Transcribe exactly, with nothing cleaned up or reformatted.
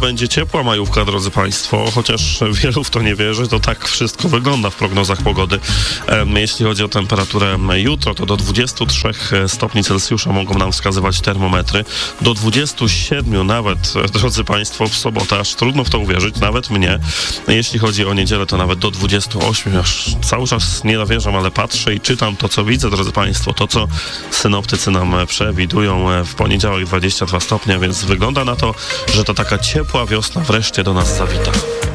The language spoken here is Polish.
będzie ciepła majówka, drodzy Państwo, chociaż wielu w to nie wierzy, to tak wszystko wygląda w prognozach pogody. Jeśli chodzi o temperaturę jutro, to do dwudziestu trzech stopni Celsjusza mogą nam wskazywać termometry. Do dwudziestu siedmiu nawet, drodzy Państwo, w sobotę, aż trudno w to uwierzyć, nawet mnie. Jeśli chodzi o niedzielę, to nawet do dwudziestu ośmiu. Aż cały czas nie dowierzam, ale patrzę i czytam to, co widzę, drodzy Państwo, to, co synoptycy nam przewidują. W poniedziałek dwadzieścia dwa stopnie, więc wygląda na to, że to taka ciepła wiosna wreszcie do nas zawita.